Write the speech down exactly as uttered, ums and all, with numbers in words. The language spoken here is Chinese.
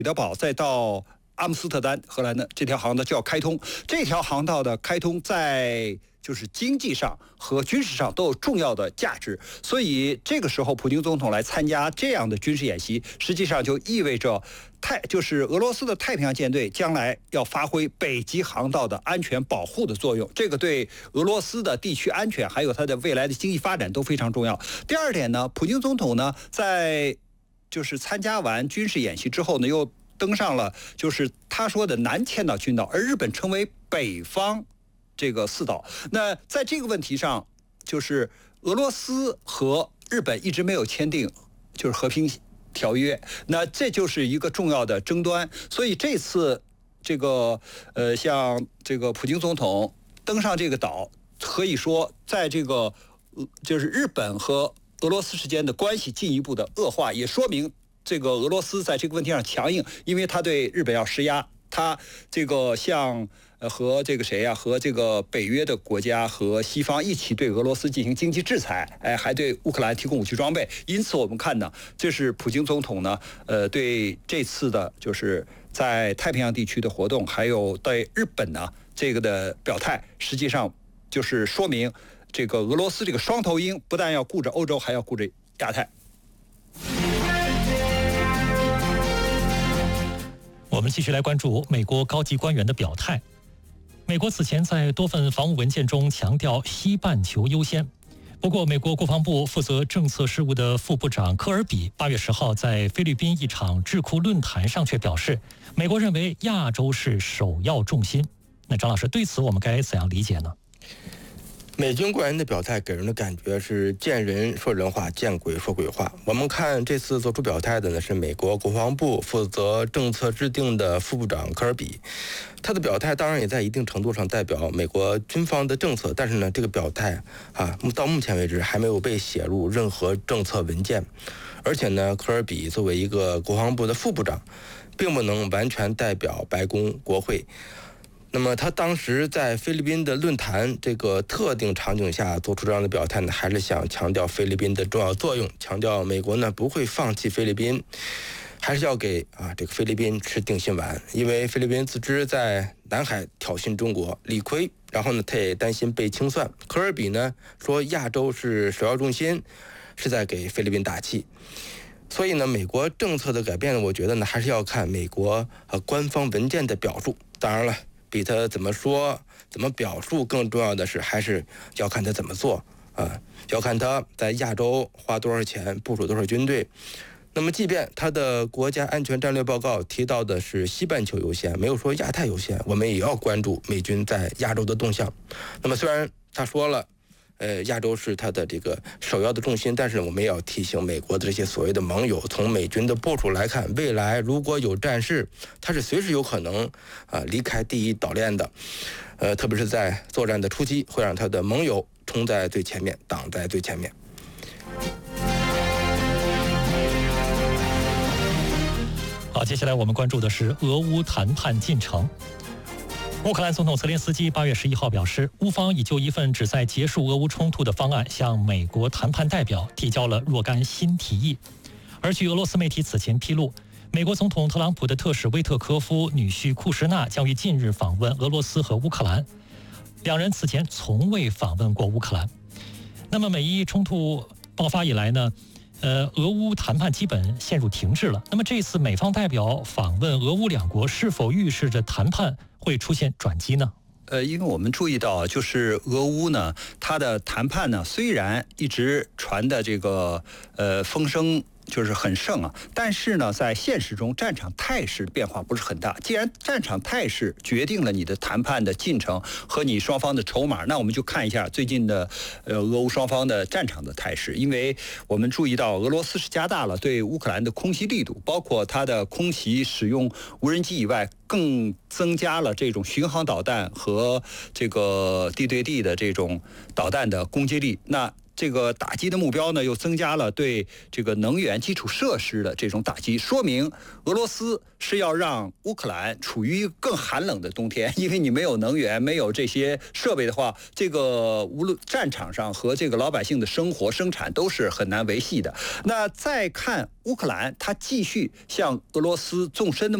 德堡，再到阿姆斯特丹，荷兰的这条航道就要开通。这条航道的开通，在就是经济上和军事上都有重要的价值，所以这个时候普京总统来参加这样的军事演习，实际上就意味着太就是俄罗斯的太平洋舰队将来要发挥北极航道的安全保护的作用，这个对俄罗斯的地区安全还有它的未来的经济发展都非常重要。第二点呢，普京总统呢在就是参加完军事演习之后呢，又登上了就是他说的南千岛群岛，而日本称为北方这个四岛。那在这个问题上，就是俄罗斯和日本一直没有签订就是和平条约，那这就是一个重要的争端。所以这次这个呃，像这个普京总统登上这个岛，可以说在这个就是日本和俄罗斯之间的关系进一步的恶化，也说明这个俄罗斯在这个问题上强硬，因为他对日本要施压，他这个像呃和这个谁呀、啊，和这个北约的国家和西方一起对俄罗斯进行经济制裁，哎，还对乌克兰提供武器装备。因此，我们看呢，这是普京总统呢，呃，对这次的就是在太平洋地区的活动，还有对日本呢这个的表态，实际上就是说明这个俄罗斯这个双头鹰不但要顾着欧洲，还要顾着亚太。 我们继续来关注美国高级官员的表态。美国此前在多份防务文件中强调西半球优先。不过，美国国防部负责政策事务的副部长科尔比八月十号在菲律宾一场智库论坛上却表示，美国认为亚洲是首要重心。那张老师，对此我们该怎样理解呢？ 美军官员的表态给人的感觉是见人说人话，见鬼说鬼话。我们看这次做出表态的呢是美国国防部负责政策制定的副部长科尔比，他的表态当然也在一定程度上代表美国军方的政策，但是呢，这个表态啊，到目前为止还没有被写入任何政策文件，而且呢，科尔比作为一个国防部的副部长，并不能完全代表白宫国会。那么他当时在菲律宾的论坛这个特定场景下做出这样的表态呢，还是想强调菲律宾的重要作用，强调美国呢不会放弃菲律宾，还是要给啊这个菲律宾吃定心丸，因为菲律宾自知在南海挑衅中国理亏，然后呢他也担心被清算。科尔比呢说亚洲是首要重心，是在给菲律宾打气。所以呢，美国政策的改变呢，我觉得呢还是要看美国呃官方文件的表述。当然了，比他怎么说、怎么表述更重要的是，还是要看他怎么做啊、呃，要看他在亚洲花多少钱、部署多少军队。那么，即便他的国家安全战略报告提到的是西半球优先，没有说亚太优先，我们也要关注美军在亚洲的动向。那么，虽然他说了，呃，亚洲是他的这个首要的重心，但是我们也要提醒美国的这些所谓的盟友，从美军的部署来看，未来如果有战事，他是随时有可能啊、呃、离开第一岛链的，呃，特别是在作战的初期，会让他的盟友冲在最前面，挡在最前面。 好，接下来我们关注的是俄乌谈判进程。乌克兰总统泽连斯基八月十一号表示，乌方已就一份旨在结束俄乌冲突的方案向美国谈判代表提交了若干新提议。而据俄罗斯媒体此前披露，美国总统特朗普的特使威特科夫女婿库什纳将于近日访问俄罗斯和乌克兰，两人此前从未访问过乌克兰。那么美伊冲突爆发以来呢，呃，俄乌谈判基本陷入停滞了。那么这次美方代表访问俄乌两国，是否预示着谈判会出现转机呢？ 呃，因为我们注意到，就是俄乌呢，它的谈判呢，虽然一直传的这个呃风声就是很盛啊，但是呢，在现实中战场态势变化不是很大。既然战场态势决定了你的谈判的进程和你双方的筹码，那我们就看一下最近的呃俄乌双方的战场的态势。因为我们注意到，俄罗斯是加大了对乌克兰的空袭力度，包括它的空袭使用无人机以外，更增加了这种巡航导弹和这个地对地的这种导弹的攻击力。那这个打击的目标呢，又增加了对这个能源基础设施的这种打击，说明俄罗斯是要让乌克兰处于更寒冷的冬天，因为你没有能源，没有这些设备的话，这个无论战场上和这个老百姓的生活生产都是很难维系的。那再看乌克兰，它继续向俄罗斯纵深的